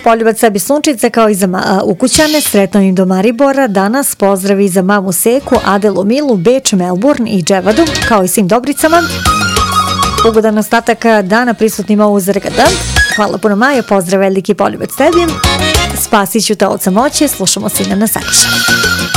Poljubac sebi sunčice kao i za ukućane, sretno im do Maribora. Danas pozdravi za mamu Seku, Adelu Milu, Beč, Melbourne i Dževadu, kao i svim dobricama. Ugodan ostatak dana prisutnima uz RGD. Hvala puno Maja, pozdrav veliki Poljubac tebi. Spasit ću te od samoće, slušamo Sinjana Sakića.